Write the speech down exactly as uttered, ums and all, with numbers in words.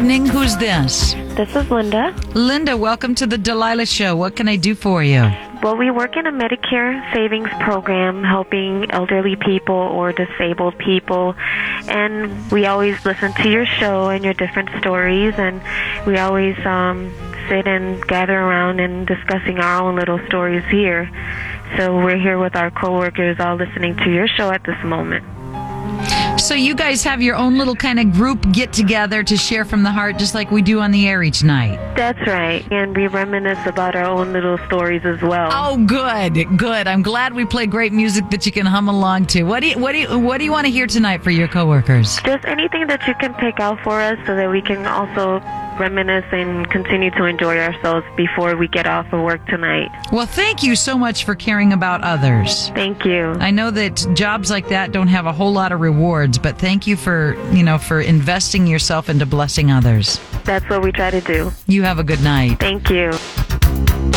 evening. Who's this? This is Linda. Linda, welcome to the Delilah Show. What can I do for you? Well, we work in a Medicare savings program helping elderly people or disabled people, and we always listen to your show and your different stories, and we always um, sit and gather around and discussing our own little stories here. So we're here with our coworkers all listening to your show at this moment. So you guys have your own little kind of group get-together to share from the heart, just like we do on the air each night. That's right. And we reminisce about our own little stories as well. Oh, good, good. I'm glad we play great music that you can hum along to. What do you, what do you, what do you want to hear tonight for your coworkers? Just anything that you can pick out for us so that we can also reminisce and continue to enjoy ourselves before we get off of work tonight. Well, thank you so much for caring about others. Thank you. I know that jobs like that don't have a whole lot of rewards, but thank you for, you know, for investing yourself into blessing others. That's what we try to do. You have a good night. Thank you.